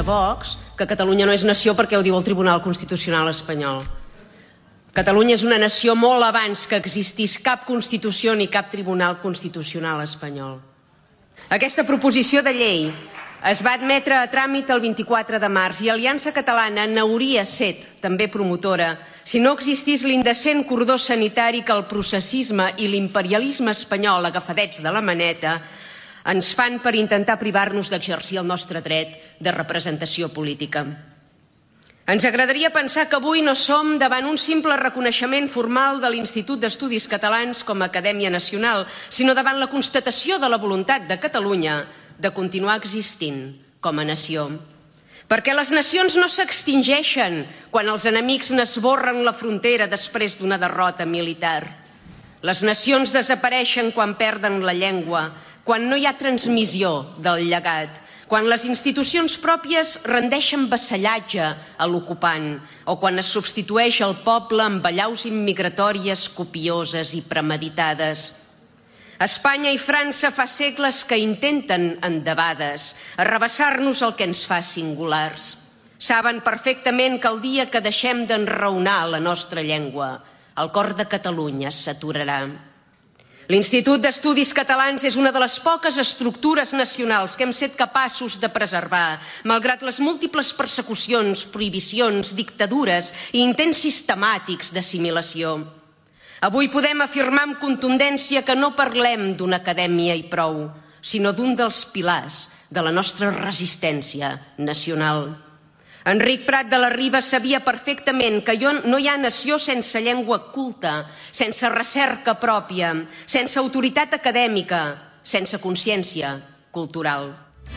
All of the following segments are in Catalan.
Vox que Catalunya no és nació perquè ho diu el Tribunal Constitucional espanyol. Catalunya és una nació molt abans que existís cap Constitució ni cap Tribunal Constitucional espanyol. Aquesta proposició de llei es va admetre a tràmit el 24 de març i Aliança Catalana n'hauria set també promotora si no existís l'indecent cordó sanitari que el processisme i l'imperialisme espanyol, agafadets de la maneta, ens fan per intentar privar-nos d'exercir el nostre dret de representació política. Ens agradaria pensar que avui no som davant un simple reconeixement formal de l'Institut d'Estudis Catalans com a Acadèmia Nacional, sinó davant la constatació de la voluntat de Catalunya de continuar existint com a nació. Perquè les nacions no s'extingeixen quan els enemics n'esborren la frontera després d'una derrota militar. Les nacions desapareixen quan perden la llengua, quan no hi ha transmissió del llegat, quan les institucions pròpies rendeixen vassallatge a l'ocupant o quan es substitueix el poble amb ballaus immigratòries copioses i premeditades. Espanya i França fa segles que intenten, endebades, arrabassar-nos el que ens fa singulars. Saben perfectament que el dia que deixem d'enraonar la nostra llengua, el cor de Catalunya s'aturarà. L'Institut d'Estudis Catalans és una de les poques estructures nacionals que hem set capaços de preservar, malgrat les múltiples persecucions, prohibicions, dictadures i intents sistemàtics d'assimilació. Avui podem afirmar amb contundència que no parlem d'una acadèmia i prou, sinó d'un dels pilars de la nostra resistència nacional. Enric Prat de la Riba sabia perfectament que no hi ha nació sense llengua culta, sense recerca pròpia, sense autoritat acadèmica, sense consciència cultural.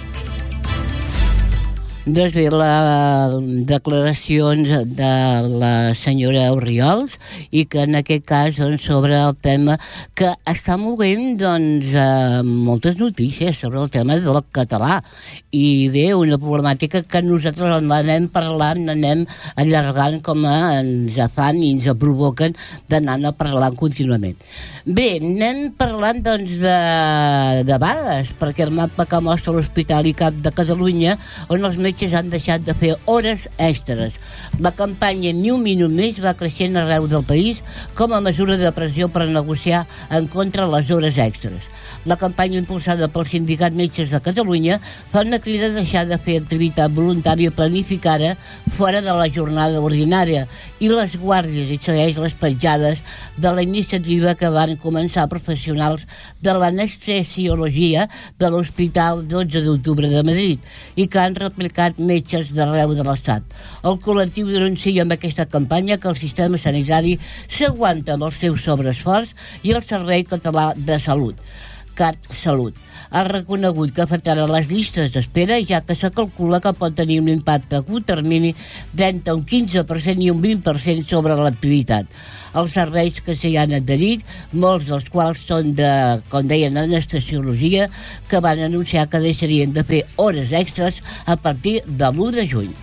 Doncs bé, les declaracions de la senyora Orriols i que en aquest cas sobre el tema que està movent moltes notícies sobre el tema del català i bé, una problemàtica que nosaltres anem parlant, anem allargant com ens fan i ens provoquen d'anar parlant contínuament. Bé, anem parlant de vagues, perquè el mapa que mostra l'Hospital ICAP de Catalunya on els metges han deixat de fer hores extres. La campanya Ni un minut més va creixent arreu del país com a mesura de pressió per negociar en contra les hores extres. La campanya impulsada pel Sindicat Metges de Catalunya fa una crida a deixar de fer activitat voluntària planificada fora de la jornada ordinària i les guàrdies i segueix les petjades de la iniciativa que van començar professionals de l'anestesiologia de l'Hospital 12 d'octubre de Madrid i que han replicat metges d'arreu de l'Estat. El col·lectiu denuncia amb aquesta campanya que el sistema sanitari s'aguanta amb el seu sobreesforç i el Servei Català de Salut, CatSalut, ha reconegut que afectarà les llistes d'espera, ja que se calcula que pot tenir un impacte a curt termini d'entre un 15% i un 20% sobre l'activitat. Els serveis que s'hi han adherit, molts dels quals són de, com deien, anestesiologia, que van anunciar que deixarien de fer hores extres a partir de l'1 de juny.